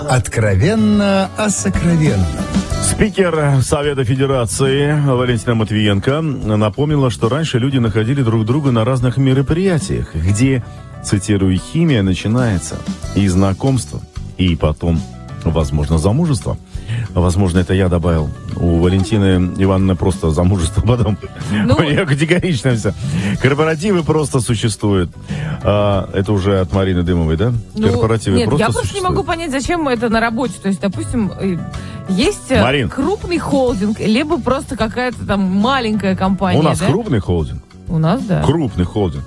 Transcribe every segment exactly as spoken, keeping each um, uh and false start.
Откровенно о сокровенном. Спикер Совета Федерации Валентина Матвиенко напомнила, что раньше люди находили друг друга на разных мероприятиях, где, цитирую, химия начинается и знакомство, и потом, возможно, замужество. Возможно, это я добавил. У Валентины Ивановны просто замужество потом. Ну, у нее категорично все. Корпоративы просто существуют. А, это уже от Марины Дымовой, да? Ну, Корпоративы нет, просто я просто существуют. не могу понять, зачем это на работе. То есть, допустим, есть Марин. крупный холдинг, либо просто какая-то там маленькая компания. У нас да? крупный холдинг. У нас, да. Крупный холдинг.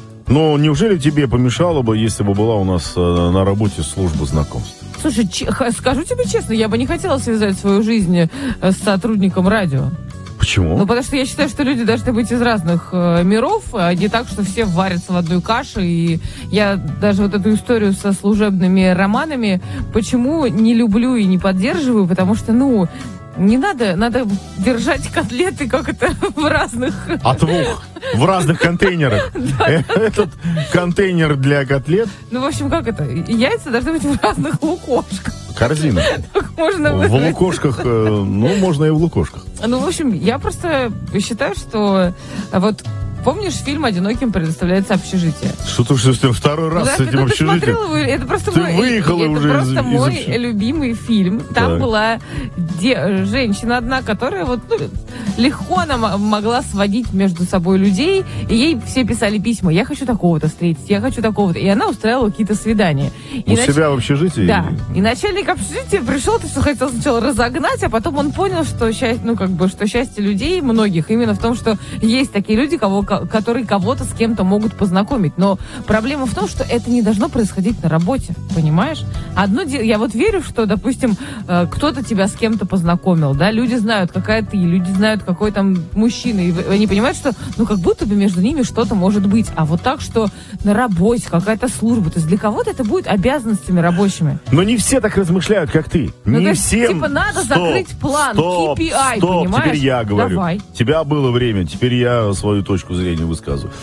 Но неужели тебе помешало бы, если бы была у нас э, на работе служба знакомств? Слушай, че- скажу тебе честно, я бы не хотела связать свою жизнь э, с сотрудником радио. Почему? Ну, потому что я считаю, что люди должны быть из разных э, миров, а не так, что все варятся в одной каше. И я даже вот эту историю со служебными романами почему не люблю и не поддерживаю, потому что, ну, не надо, надо держать котлеты, как это, в разных... От двух. В разных контейнерах. Этот контейнер для котлет. Ну, в общем, как это? Яйца должны быть в разных лукошках. Корзина. Можно В лукошках, э, ну, можно и в лукошках. Ну, в общем, я просто считаю, что вот помнишь фильм «Одиноким предоставляется общежитие»? Что ты что, второй раз Да, с этим ну, ты общежитием? смотрела, это просто Ты мой, выехала это уже просто из- из мой общежития. любимый фильм. Там Так. была де- женщина одна, которая вот ну, легко она м- могла сводить между собой людей, и ей все писали письма: я хочу такого-то встретить, я хочу такого-то. И она устраивала какие-то свидания. И У нач- себя в общежитии? Да. И начальник общежития пришел, то, что хотел сначала разогнать, а потом он понял, что счастье, ну, как бы, что счастье людей, многих, именно в том, что есть такие люди, кого, ко- которые кого-то с кем-то могут познакомить. Но проблема в том, что это не должно происходить на работе, понимаешь? Одно дело, я вот верю, что, допустим, э, кто-то тебя с кем-то познакомил, да, люди знают, какая ты, люди знают, какой там мужчина, и в- они понимают, что, ну, как будто бы между ними что-то может быть. А вот так, что на работе какая-то служба, то есть для кого-то это будет обязанностями рабочими. Но не все так размышляют, как ты. Ну, не то есть, всем. типа, надо Стоп, закрыть план, стоп, кей пи ай, стоп, понимаешь? теперь я говорю. Давай. Тебя было время, теперь я свою точку зрения высказываю.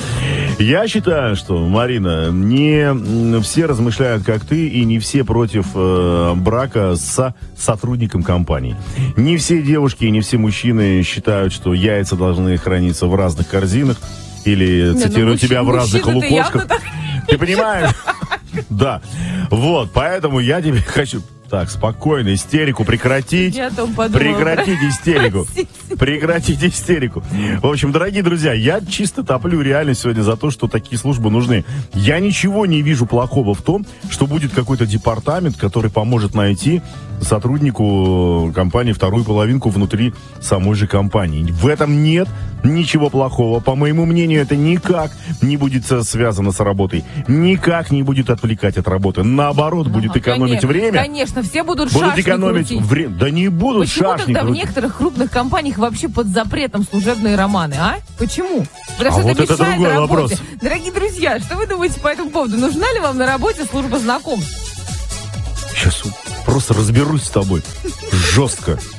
Я считаю, что, Марина, не м, все размышляют, как ты, и не все против э, брака с сотрудником компании. Не все девушки и не все мужчины считают, что яйца должны храниться в разных корзинах, или, Не, цитирую ну, мужч- тебя, в разных мужчины-то явно лукошках. так Ты понимаешь? Да. Вот, поэтому я тебе хочу... Так, спокойно, истерику прекратить. Я о том подумала. Прекратить истерику. Простите. Прекратить истерику. В общем, дорогие друзья, я чисто топлю реально сегодня за то, что такие службы нужны. Я ничего не вижу плохого в том, что будет какой-то департамент, который поможет найти сотруднику компании вторую половинку внутри самой же компании. В этом нет ничего плохого. По моему мнению, это никак не будет связано с работой. Никак не будет отвлекать от работы. Наоборот, будет Ага, экономить конечно, время. Конечно, все будут, Будут шашни экономить крутить. время. Да не будут Почему шашни тогда в крутить. некоторых крупных компаниях вообще под запретом служебные романы, а? Почему? Потому А что вот это это мешает другой работе. вопрос. Дорогие друзья, что вы думаете по этому поводу? Нужна ли вам на работе служба знакомств? Сейчас просто разберусь с тобой. Жестко.